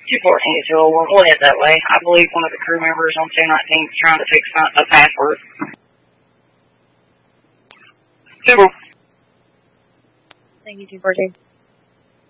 214 is we'll head that way. I believe one of the crew members on 219 is trying to fix a password. Thank you, 214.